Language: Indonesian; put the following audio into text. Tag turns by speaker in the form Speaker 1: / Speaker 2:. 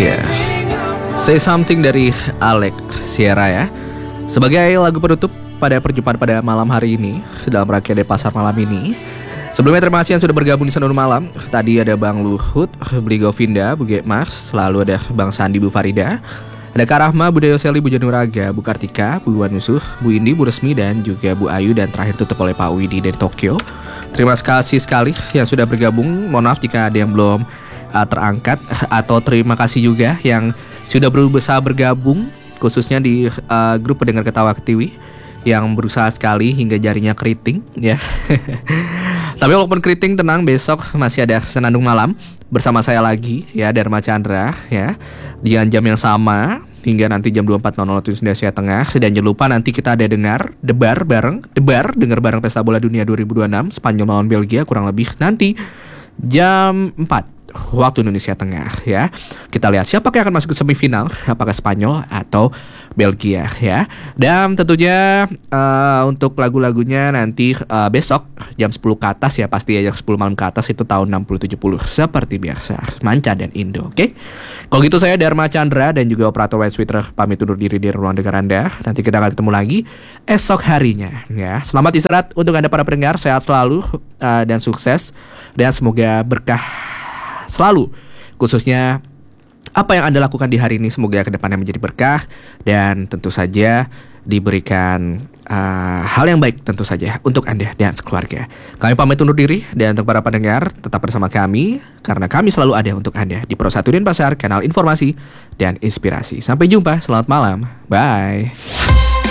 Speaker 1: Ya, Say Something dari Alex Sierra ya. Sebagai lagu penutup pada perjumpaan pada malam hari ini dalam rangkaian Pasar Malam ini. Sebelumnya terima kasih yang sudah bergabung di Senandung Malam. Tadi ada Bang Luhut, Beli Govinda, Bu Mars, lalu ada Bang Sandi, Bu Farida, ada Kak Rahma, Bu Dayoseli, Bu Januraga, Bu Kartika, Bu Wanusuh, Bu Indi, Bu Resmi, dan juga Bu Ayu. Dan terakhir tutup oleh Pak Widi dari Tokyo. Terima kasih sekali yang sudah bergabung. Mohon maaf jika ada yang belum terangkat. Atau terima kasih juga yang sudah berusaha bergabung, khususnya di grup pendengar Ketawa Ketiwi, yang berusaha sekali hingga jarinya keriting ya. Tapi walaupun keriting, tenang, besok masih ada Senandung Malam bersama saya lagi ya, Dharma Chandra ya, di jam yang sama hingga nanti jam 24.00 waktu Indonesia Tengah. Dan jangan lupa nanti kita ada dengar bareng Pesta Bola Dunia 2026 Spanyol melawan Belgia kurang lebih nanti jam 4 waktu Indonesia Tengah ya. Kita lihat siapa yang akan masuk ke semifinal, apakah Spanyol atau Belgia ya. Dan tentunya untuk lagu-lagunya nanti besok jam 10 ke atas ya, pasti ya, jam 10 malam ke atas itu tahun 60-70 seperti biasa, Manca dan Indo. Oke. Kalau gitu saya Dharma Chandra dan juga operator White Twitter pamit undur diri dari ruang dengar Anda. Nanti kita akan ketemu lagi esok harinya ya. Selamat istirahat untuk Anda para pendengar, sehat selalu dan sukses, dan semoga berkah selalu, khususnya apa yang Anda lakukan di hari ini semoga ke depannya menjadi berkah dan tentu saja diberikan hal yang baik tentu saja untuk Anda dan sekeluarga. Kami pamit undur diri, dan untuk para pendengar tetap bersama kami karena kami selalu ada untuk Anda di Pro 1 Denpasar, kanal informasi dan inspirasi. Sampai jumpa, selamat malam, bye.